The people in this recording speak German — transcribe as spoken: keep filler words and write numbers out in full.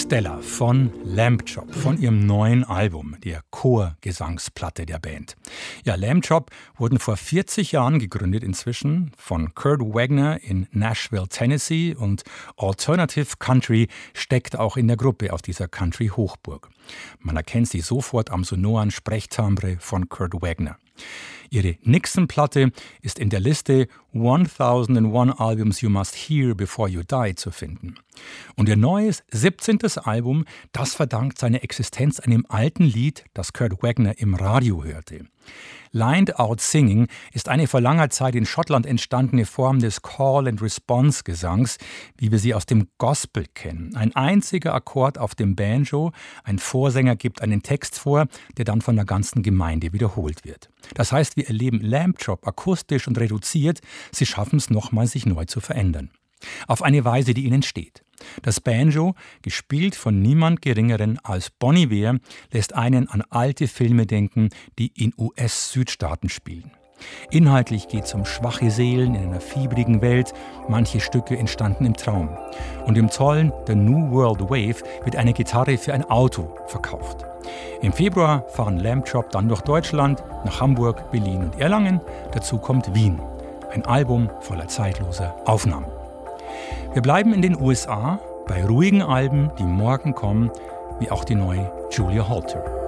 Stella von Lamb Chop, von ihrem neuen Album, der Chorgesangsplatte der Band. Ja, Lamb Chop wurden vor vierzig Jahren gegründet inzwischen von Kurt Wagner in Nashville, Tennessee, und Alternative Country steckt auch in der Gruppe auf dieser Country-Hochburg. Man erkennt sie sofort am sonoren Sprechtimbre von Kurt Wagner. Ihre Nixon-Platte ist in der Liste tausendundeins Albums You Must Hear Before You Die zu finden. Und ihr neues siebzehntes Album, das verdankt seine Existenz einem alten Lied, das Kurt Wagner im Radio hörte. Lined Out Singing ist eine vor langer Zeit in Schottland entstandene Form des Call-and-Response-Gesangs, wie wir sie aus dem Gospel kennen. Ein einziger Akkord auf dem Banjo, ein Vorsänger gibt einen Text vor, der dann von der ganzen Gemeinde wiederholt wird. Das heißt, wir erleben Lamb Chop akustisch und reduziert, sie schaffen es nochmal, sich neu zu verändern. Auf eine Weise, die ihnen steht. Das Banjo, gespielt von niemand Geringeren als Bon Iver, lässt einen an alte Filme denken, die in U S-Südstaaten spielen. Inhaltlich geht es um schwache Seelen in einer fiebrigen Welt, manche Stücke entstanden im Traum. Und im tollen The New World Wave wird eine Gitarre für ein Auto verkauft. Im Februar fahren Lamb Chop dann durch Deutschland, nach Hamburg, Berlin und Erlangen. Dazu kommt Wien. Ein Album voller zeitloser Aufnahmen. Wir bleiben in den U S A bei ruhigen Alben, die morgen kommen, wie auch die neue Julia Holter.